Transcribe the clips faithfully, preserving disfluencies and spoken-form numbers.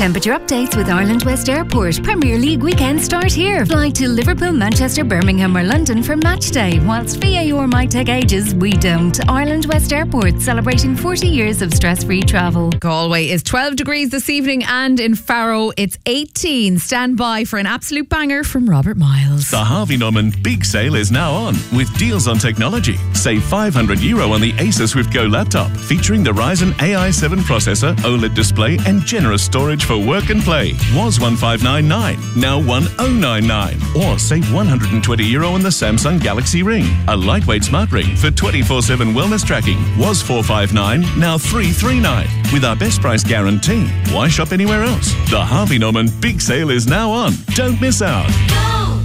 Temperature updates with Ireland West Airport. Premier League weekend start here. Fly to Liverpool, Manchester, Birmingham or London for match day. Whilst V A R might take ages, we don't. Ireland West Airport, celebrating forty years of stress-free travel. Galway is twelve degrees this evening, and in Faro it's eighteen. Stand by for an absolute banger from Robert Miles. The Harvey Norman Big Sale is now on with deals on technology. Save five hundred euro on the Acer Swift Go laptop featuring the Ryzen A I seven processor, OLED display and generous storage for work and play. Was one five nine nine, now one oh nine nine. Or save one hundred twenty euro on the Samsung Galaxy Ring. A lightweight smart ring for twenty-four seven wellness tracking. Was four five nine, now three three nine. With our best price guarantee. Why shop anywhere else? The Harvey Norman Big Sale is now on. Don't miss out. Go!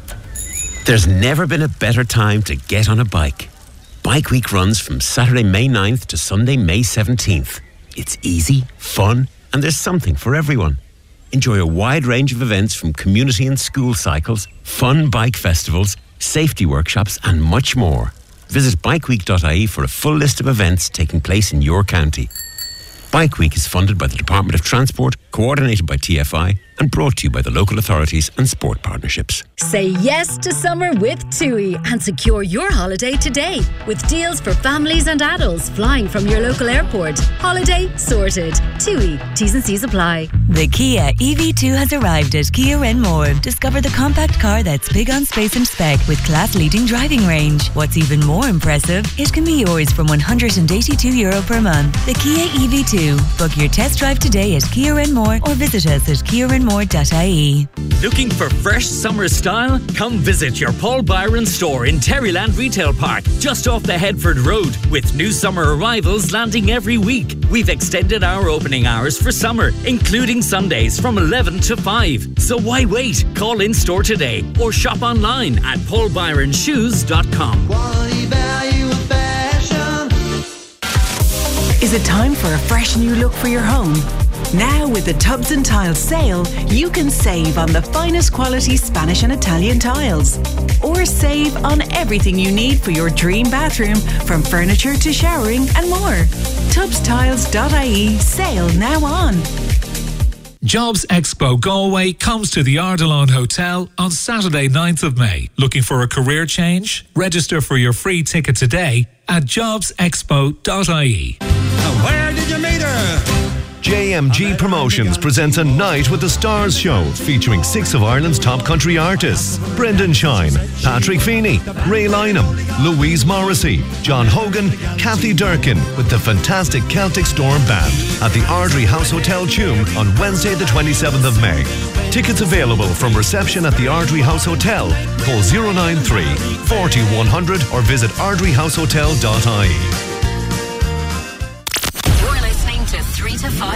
There's never been a better time to get on a bike. Bike Week runs from Saturday, May ninth to Sunday, May seventeenth. It's easy, fun, and there's something for everyone. Enjoy a wide range of events from community and school cycles, fun bike festivals, safety workshops and much more. Visit bike week dot I E for a full list of events taking place in your county. Bike Week is funded by the Department of Transport, coordinated by T F I and brought to you by the local authorities and sport partnerships. Say yes to summer with TUI and secure your holiday today with deals for families and adults flying from your local airport. Holiday sorted. TUI. T's and C's apply. The Kia E V two has arrived at Kia Renmore. Discover the compact car that's big on space and spec with class-leading driving range. What's even more impressive, it can be yours from one hundred eighty-two euro per month. The Kia E V two. Book your test drive today at Kia Renmore or visit us at kia renmore dot I E. Looking for fresh summer style? Come visit your Paul Byron store in Terryland Retail Park, just off the Headford Road, with new summer arrivals landing every week. We've extended our opening hours for summer, including Sundays from eleven to five. So why wait? Call in store today or shop online at paul byron shoes dot com. Is it time for a fresh new look for your home? Now with the Tubs and Tiles sale, you can save on the finest quality Spanish and Italian tiles. Or save on everything you need for your dream bathroom, from furniture to showering and more. tubs tiles dot I E sale now on. Jobs Expo Galway comes to the Ardilaun Hotel on Saturday ninth of May. Looking for a career change? Register for your free ticket today at jobs expo dot I E. Where did you meet her? J M G Promotions presents a Night with the Stars show featuring six of Ireland's top country artists. Brendan Shine, Patrick Feeney, Ray Lynham, Louise Morrissey, John Hogan, Kathy Durkin with the fantastic Celtic Storm Band at the Ardrey House Hotel Tuam on Wednesday the twenty-seventh of May. Tickets available from reception at the Ardrey House Hotel. Call zero nine three, four oh one hundred or visit ardrey house hotel dot I E. You're listening to three to five.